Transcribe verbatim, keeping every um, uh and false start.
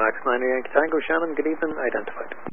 Fox nine Yankee Tango. Shannon, good evening. Identified.